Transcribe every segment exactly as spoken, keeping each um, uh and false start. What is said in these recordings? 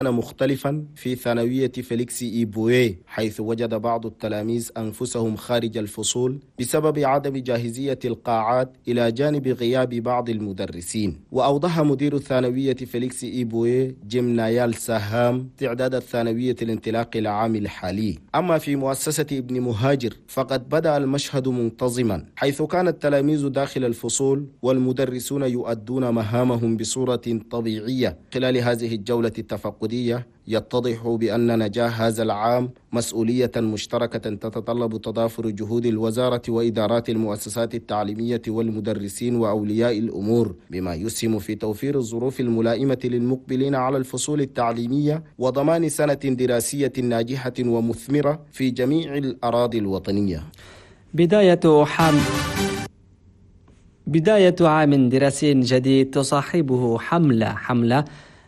مختلفا في ثانوية فيليكس إيبويه، حيث وجد بعض التلاميذ أنفسهم خارج الفصول بسبب عدم جاهزية القاعات إلى جانب غياب بعض المدرسين. وأوضح مدير الثانوية فيليكس إيبويه جيم نايال سهام تعداد الثانوية الانطلاق العام الحالي. أما في مؤسسة ابن مهاجر فقد بدأ المشهد منتظما، حيث كان التلاميذ داخل الفصول والمدرسون يؤدون مهامهم بصورة طبيعية. خلال هذه الجولة التفقدية يتضح بأن نجاح هذا العام مسؤولية مشتركة تتطلب تضافر جهود الوزارة وإدارات المؤسسات التعليمية والمدرسين وأولياء الأمور، بما يسهم في توفير الظروف الملائمة للمقبلين على الفصول التعليمية وضمان سنة دراسية ناجحة ومثمرة في جميع الأراضي الوطنية. بداية حام بداية عام دراسي جديد تصاحبه حملة حملة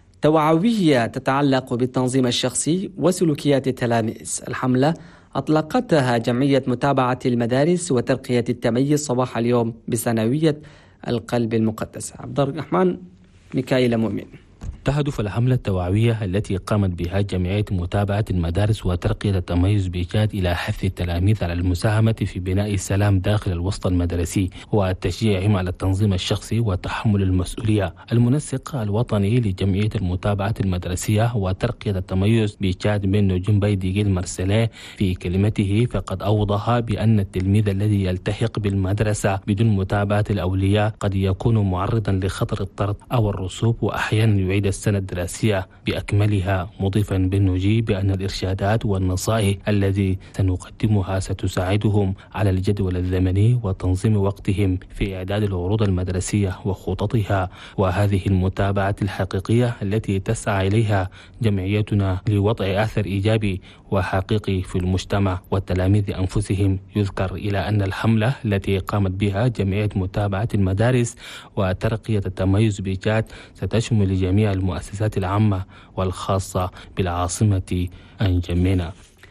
توعوية تتعلق بالتنظيم الشخصي وسلوكيات التلاميذ. الحملة أطلقتها جمعية متابعة المدارس وترقية التميز صباح اليوم بثانوية القلب المقدس. عبد الرحمن ميكائيل مؤمن. تهدف الحملة التوعوية التي قامت بها جمعية متابعة المدارس وترقية التميز بإيجاد إلى حث التلاميذ على المساهمة في بناء السلام داخل الوسط المدرسي وتشجيعهم على التنظيم الشخصي وتحمل المسؤولية. المنسق الوطني لجمعية المتابعة المدرسية وترقية التميز بإيجاد منو جنبي ديجيل مرسلة في كلمته فقد أوضح بأن التلميذ الذي يلتحق بالمدرسة بدون متابعة الأولياء قد يكون معرضا لخطر الطرد أو الرسوب، وأحيانا يعيد السنة الدراسية بأكملها، مضيفا بالنجي بأن الإرشادات والنصائح التي سنقدمها ستساعدهم على الجدول الزمني وتنظيم وقتهم في إعداد العروض المدرسية وخططها. وهذه المتابعة الحقيقية التي تسعى إليها جمعيتنا لوضع أثر إيجابي وحقيقي في المجتمع والتلاميذ أنفسهم. يذكر إلى أن الحملة التي قامت بها جمعية متابعة المدارس وترقية التميز بإيجاد ستشمل جميع المؤسسات العامة والخاصة بالعاصمة أنجمينا.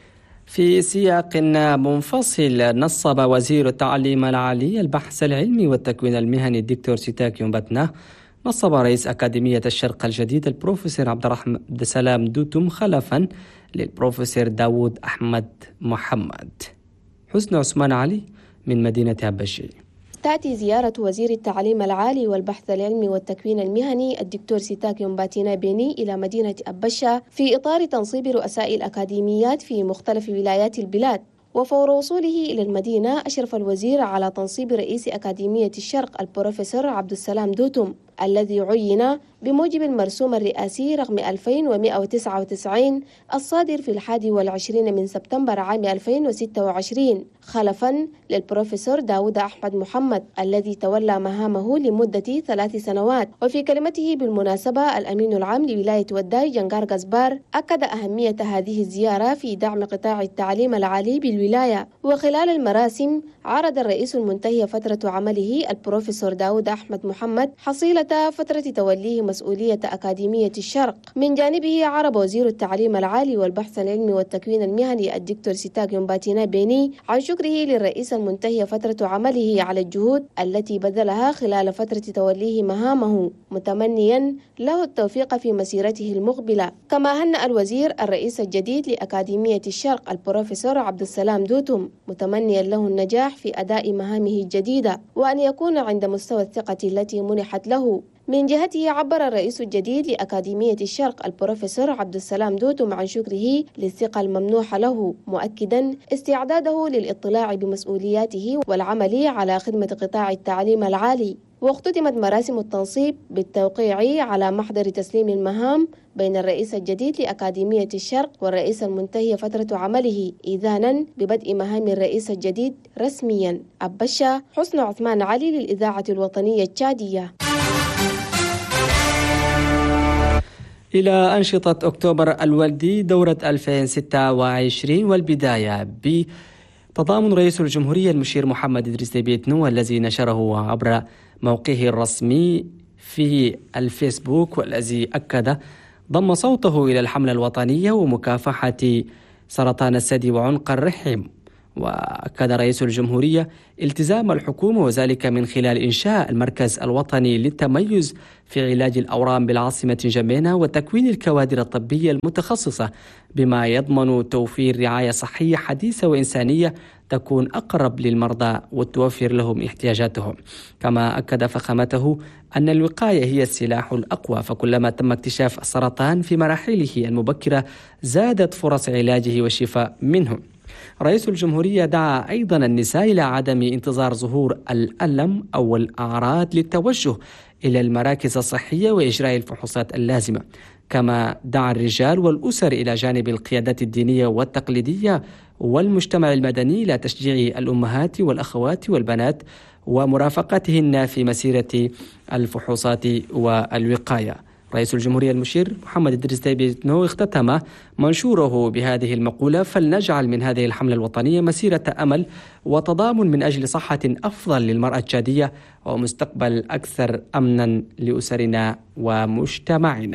في سياق منفصل، نصب وزير التعليم العالي البحث العلمي والتكوين المهني الدكتور سيتاكيو مباتنا نصب رئيس أكاديمية الشرق الجديد البروفيسور عبد الرحمن عبد السلام دوتم خلفا للبروفيسور داود أحمد محمد. حسن عثمان علي من مدينة أبشي. تأتي زيارة وزير التعليم العالي والبحث العلمي والتكوين المهني الدكتور سيتاكيو مباتنا بيني إلى مدينة أبشة في إطار تنصيب رؤساء الأكاديميات في مختلف ولايات البلاد. وفور وصوله إلى المدينة أشرف الوزير على تنصيب رئيس أكاديمية الشرق البروفيسور عبد السلام دوتم الذي عين بموجب المرسوم الرئاسي رقم ألفين ومئة وتسعة وتسعين الصادر في الحادي والعشرين من سبتمبر عام ألفين وستة وعشرين خلفا للبروفيسور داود أحمد محمد الذي تولى مهامه لمدة ثلاث سنوات. وفي كلمته بالمناسبة الأمين العام لولاية وداي جنغار غزبار أكد أهمية هذه الزيارة في دعم قطاع التعليم العالي بالولاية. وخلال المراسم عرض الرئيس المنتهي فترة عمله البروفيسور داود أحمد محمد حصيلة فترة توليه مسؤولية أكاديمية الشرق. من جانبه عرب وزير التعليم العالي والبحث العلمي والتكوين المهني الدكتور سيتاكيو مباتنا بيني عن شكره للرئيس المنتهي فترة عمله على الجهود التي بذلها خلال فترة توليه مهامه، متمنيا له التوفيق في مسيرته المقبلة. كما هنأ الوزير الرئيس الجديد لأكاديمية الشرق البروفيسور عبد السلام دوتم، متمنيا له النجاح في أداء مهامه الجديدة وأن يكون عند مستوى الثقة التي منحت له. من جهته عبر الرئيس الجديد لأكاديمية الشرق البروفيسور عبد السلام دوتم عن شكره للثقة الممنوحة له، مؤكدا استعداده للاطلاع بمسؤولياته والعمل على خدمة قطاع التعليم العالي. واختتمت مراسم التنصيب بالتوقيع على محضر تسليم المهام بين الرئيس الجديد لأكاديمية الشرق والرئيس المنتهي فترة عمله، إذانا ببدء مهام الرئيس الجديد رسميا. أبشة حسن عثمان علي للإذاعة الوطنية التشادية. إلى أنشطة أكتوبر الولدي دورة ألفين وستة وعشرين، والبداية بتضامن رئيس الجمهورية المشير محمد إدريس ديبي إتنو الذي نشره عبر موقعه الرسمي في الفيسبوك، والذي أكد ضم صوته إلى الحملة الوطنية ومكافحة سرطان الثدي وعنق الرحم. وأكد رئيس الجمهورية التزام الحكومة وذلك من خلال إنشاء المركز الوطني للتميز في علاج الأورام بالعاصمة جمينة وتكوين الكوادر الطبية المتخصصة بما يضمن توفير رعاية صحية حديثة وإنسانية تكون أقرب للمرضى وتوفر لهم احتياجاتهم. كما أكد فخامته أن الوقاية هي السلاح الأقوى، فكلما تم اكتشاف السرطان في مراحله المبكرة زادت فرص علاجه والشفاء منه. رئيس الجمهورية دعا أيضا النساء إلى عدم انتظار ظهور الألم أو الأعراض للتوجه إلى المراكز الصحية وإجراء الفحوصات اللازمة. كما دعا الرجال والأسر إلى جانب القيادات الدينية والتقليدية والمجتمع المدني إلى تشجيع الأمهات والأخوات والبنات ومرافقتهن في مسيرة الفحوصات والوقاية. رئيس الجمهورية المشير محمد إدريس ديبي إتنو اختتم منشوره بهذه المقولة: فلنجعل من هذه الحملة الوطنية مسيرة أمل وتضامن من أجل صحة أفضل للمرأة التشادية ومستقبل أكثر أمنا لأسرنا ومجتمعنا.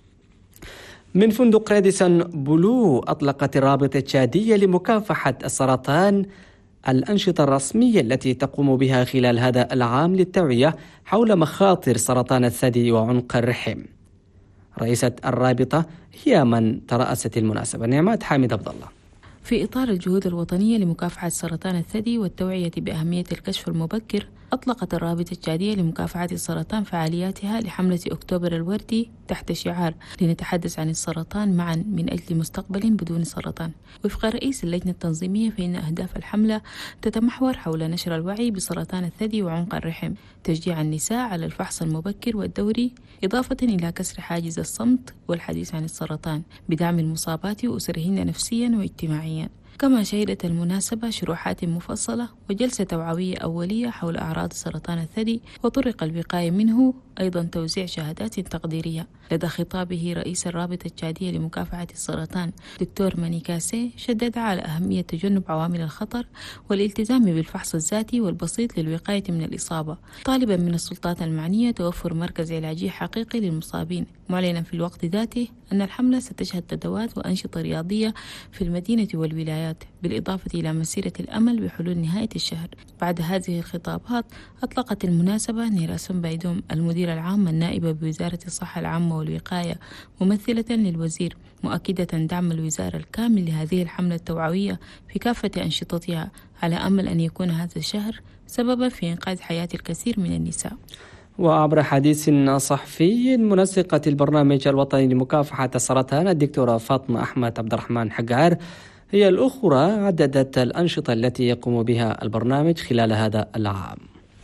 من فندق راديسون بلو أطلقت الرابطة التشادية لمكافحة السرطان الأنشطة الرسمية التي تقوم بها خلال هذا العام للتوعية حول مخاطر سرطان الثدي وعنق الرحم. رئيسة الرابطة هي من ترأست المناسبة، نعمات حامد عبد الله. في إطار الجهود الوطنية لمكافحة سرطان الثدي والتوعية بأهمية الكشف المبكر، أطلقت الرابطة التشادية لمكافحة السرطان فعالياتها لحملة أكتوبر الوردي تحت شعار لنتحدث عن السرطان معا من أجل مستقبل بدون سرطان. وفق رئيس اللجنة التنظيمية فإن أهداف الحملة تتمحور حول نشر الوعي بسرطان الثدي وعنق الرحم، تشجيع النساء على الفحص المبكر والدوري، إضافة إلى كسر حاجز الصمت والحديث عن السرطان بدعم المصابات وأسرهن نفسيا واجتماعيا. كما شهدت المناسبة شروحات مفصلة وجلسة توعوية أولية حول أعراض سرطان الثدي وطرق الوقاية منه، أيضا توزيع شهادات تقديرية. لدى خطابه رئيس الرابطة التشادية لمكافحة السرطان دكتور مانيكاسي شدد على أهمية تجنب عوامل الخطر والالتزام بالفحص الذاتي والبسيط للوقاية من الإصابة، طالبا من السلطات المعنية توفر مركز علاجي حقيقي للمصابين، معلنا في الوقت ذاته أن الحملة ستشهد ندوات وأنشطة رياضية في المدينة والولايات، بالإضافة إلى مسيرة الأمل بحلول نهاية الشهر. بعد هذه الخطابات أطلقت المناسبة نيرا سنبايدوم المديرة العامة النائبة بوزارة الصحة العامة والوقاية ممثلة للوزير، مؤكدة دعم الوزارة الكامل لهذه الحملة التوعوية في كافة أنشطتها، على أمل أن يكون هذا الشهر سببا في إنقاذ حياة الكثير من النساء. وعبر حديث صحفي، منسقة البرنامج الوطني لمكافحة السرطان الدكتورة فاطمة أحمد عبد الرحمن حجار هي الأخرى عددت الأنشطة التي يقوم بها البرنامج خلال هذا العام.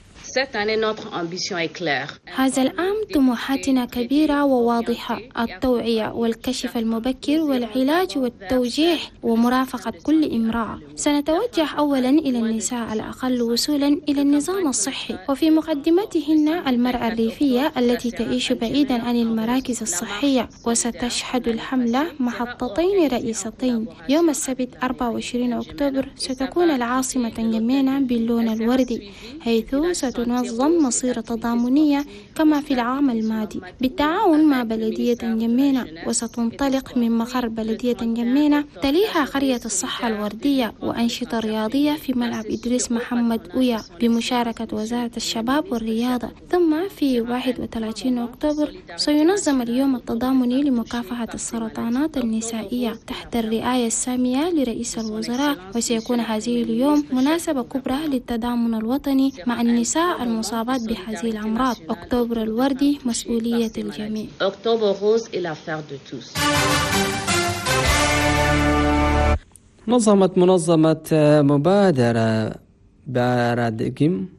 هذا العام طموحاتنا كبيرة وواضحة: التوعية والكشف المبكر والعلاج والتوجيه ومرافقة كل امرأة. سنتوجه أولا إلى النساء الأقل وصولا إلى النظام الصحي، وفي مقدمتهن المرأة الريفية التي تعيش بعيدا عن المراكز الصحية. وستشهد الحملة محطتين رئيستين. يوم السبت أربعة وعشرين أكتوبر ستكون العاصمة جمينة باللون الوردي، حيث ستنظم مصيرة تضامنية كما في العام الماضي بالتعاون مع بلدية جمينة، وستنطلق من مقر بلدية جمينة، تليها قرية الصحة الوردية وأنشطة رياضية في ملعب إدريس محمد أويا بمشاركة وزارة الشباب والرياضة. ثم في واحد وثلاثين أكتوبر سينظم اليوم التضامني لمكافحة السرطانات النسائية تحت الرعاية السامية لرئيس الوزراء، وسيكون هذه اليوم مناسبة كبرى للتضامن الوطني مع النساء المصابات بهذه الأمراض. أكتوبر الوردي مسؤولية الجميع. نظمت منظمة مبادرة باراديجم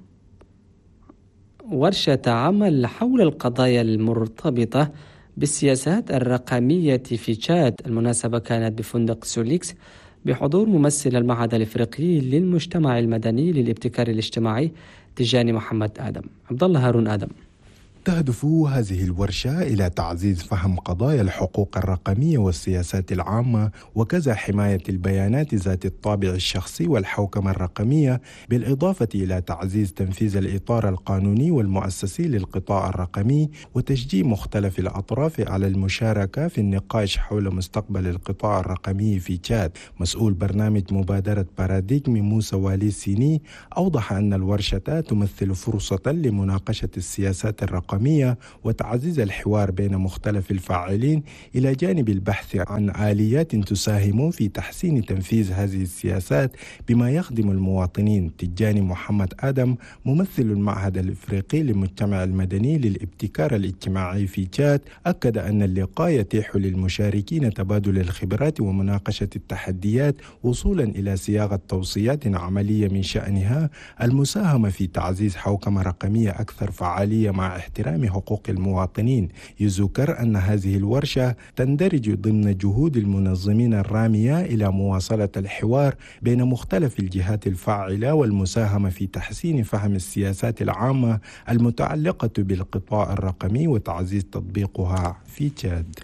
ورشة عمل حول القضايا المرتبطة بالسياسات الرقمية في تشاد. المناسبة كانت بفندق سوليكس بحضور ممثل المعهد الإفريقي للمجتمع المدني للابتكار الاجتماعي تجاني محمد آدم. عبد الله هارون آدم. تهدف هذه الورشة إلى تعزيز فهم قضايا الحقوق الرقمية والسياسات العامة، وكذا حماية البيانات ذات الطابع الشخصي والحوكمة الرقمية، بالإضافة إلى تعزيز تنفيذ الإطار القانوني والمؤسسي للقطاع الرقمي، وتشجيع مختلف الأطراف على المشاركة في النقاش حول مستقبل القطاع الرقمي في تشاد. مسؤول برنامج مبادرة باراديغم موسى والي سيني أوضح أن الورشة تمثل فرصة لمناقشة السياسات الرقمية وتعزيز الحوار بين مختلف الفاعلين، إلى جانب البحث عن آليات تساهم في تحسين تنفيذ هذه السياسات بما يخدم المواطنين. تجاني محمد آدم ممثل المعهد الإفريقي للمجتمع المدني للابتكار الاجتماعي في تشاد أكد أن اللقاء يتيح للمشاركين تبادل الخبرات ومناقشة التحديات وصولا إلى صياغة توصيات عملية من شأنها المساهمة في تعزيز حوكمة رقمية أكثر فعالية مع احترام حقوق المواطنين. يذكر أن هذه الورشة تندرج ضمن جهود المنظمين الرامية إلى مواصلة الحوار بين مختلف الجهات الفاعلة والمساهمة في تحسين فهم السياسات العامة المتعلقة بالقطاع الرقمي وتعزيز تطبيقها في تشاد.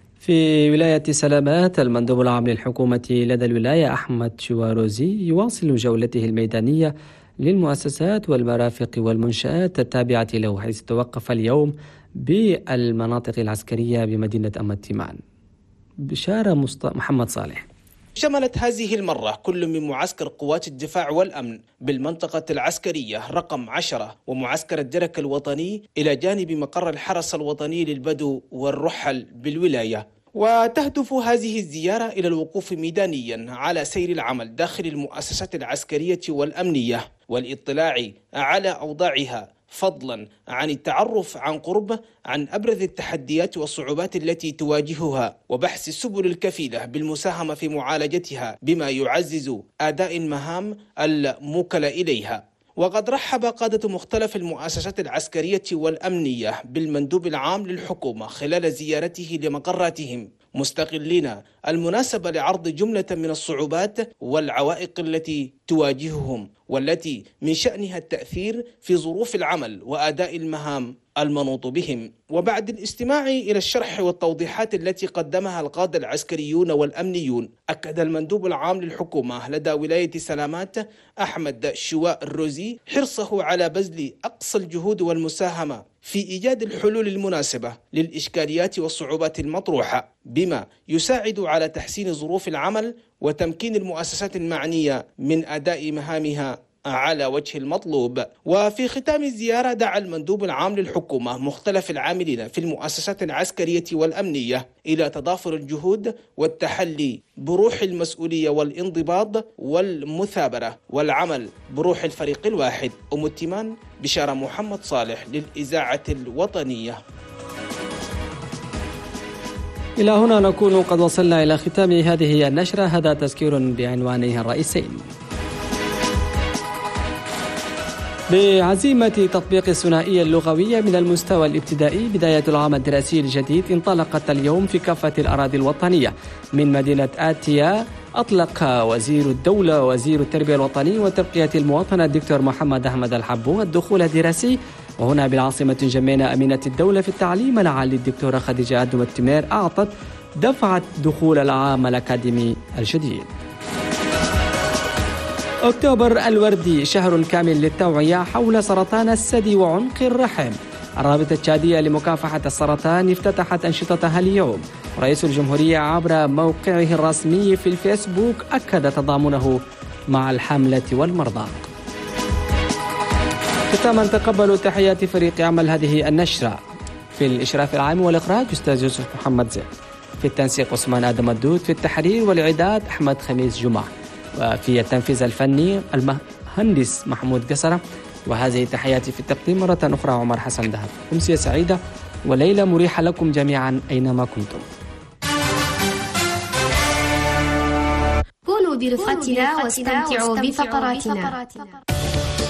في ولاية سلامات، المندوب العام للحكومة لدى الولاية أحمد شواروزي يواصل جولته الميدانية للمؤسسات والمرافق والمنشآت التابعة له، حيث توقف اليوم بالمناطق العسكرية بمدينة أم التيمان. بشارة مست... محمد صالح. شملت هذه المرة كل من معسكر قوات الدفاع والأمن بالمنطقة العسكرية رقم عشرة ومعسكر الدرك الوطني إلى جانب مقر الحرس الوطني للبدو والرحل بالولاية. وتهدف هذه الزيارة إلى الوقوف ميدانيا على سير العمل داخل المؤسسات العسكرية والأمنية والاطلاع على أوضاعها، فضلا عن التعرف عن قرب عن أبرز التحديات والصعوبات التي تواجهها وبحث السبل الكفيلة بالمساهمة في معالجتها بما يعزز أداء المهام الموكلة إليها. وقد رحب قادة مختلف المؤسسات العسكرية والأمنية بالمندوب العام للحكومة خلال زيارته لمقراتهم، مستغلين المناسبة لعرض جملة من الصعوبات والعوائق التي تواجههم والتي من شأنها التأثير في ظروف العمل وأداء المهام المنوط بهم. وبعد الاستماع إلى الشرح والتوضيحات التي قدمها القادة العسكريون والأمنيون، أكد المندوب العام للحكومة لدى ولاية سلامات أحمد شواء الروزي حرصه على بذل أقصى الجهود والمساهمة في إيجاد الحلول المناسبة للإشكاليات والصعوبات المطروحة، بما يساعد على تحسين ظروف العمل وتمكين المؤسسات المعنية من أداء مهامها على وجه المطلوب. وفي ختام الزيارة دعا المندوب العام للحكومة مختلف العاملين في المؤسسات العسكرية والأمنية إلى تضافر الجهود والتحلي بروح المسؤولية والانضباط والمثابرة والعمل بروح الفريق الواحد. أم التيمان، بشارة محمد صالح للإذاعة الوطنية. إلى هنا نكون قد وصلنا إلى ختام هذه النشرة. هذا تذكير بعنوانها الرئيسين. بعزيمة تطبيق الثنائية اللغوية من المستوى الابتدائي، بداية العام الدراسي الجديد انطلقت اليوم في كافة الأراضي الوطنية. من مدينة آتيا أطلق وزير الدولة ووزير التربية الوطني وترقية المواطنة الدكتور محمد أحمد الحبو الدخول الدراسي. وهنا بالعاصمة جمينة، أمينة الدولة في التعليم العالي الدكتورة خديجة أدم التمير أعطت دفعة دخول العام الأكاديمي الجديد. أكتوبر الوردي، شهر كامل للتوعية حول سرطان الثدي وعنق الرحم. الرابطة التشادية لمكافحة السرطان افتتحت أنشطتها اليوم. رئيس الجمهورية عبر موقعه الرسمي في الفيسبوك أكد تضامنه مع الحملة والمرضى. ختاما تقبلوا تحيات فريق عمل هذه النشرة. في الإشراف العام والإخراج أستاذ يوسف محمد زين، في التنسيق عثمان آدم الدود، في التحرير والإعداد أحمد خميس جمعة، وفي التنفيذ الفني المهندس محمود قسرة. وهذه تحياتي في التقديم مرة أخرى عمر حسن دهب. أمسية سعيدة وليلة مريحة لكم جميعا أينما كنتم. كونوا برفقتنا واستمتعوا بفقراتنا.